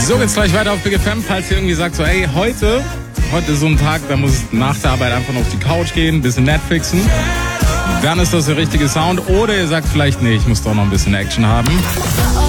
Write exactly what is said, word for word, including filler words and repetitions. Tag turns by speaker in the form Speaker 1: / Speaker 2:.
Speaker 1: So geht's gleich weiter auf Big F M. Falls ihr irgendwie sagt so, hey, heute, heute ist so ein Tag, da muss nach der Arbeit einfach noch auf die Couch gehen, ein bisschen Netflixen. Dann ist das der richtige Sound. Oder ihr sagt vielleicht, nee, ich muss doch noch ein bisschen Action haben.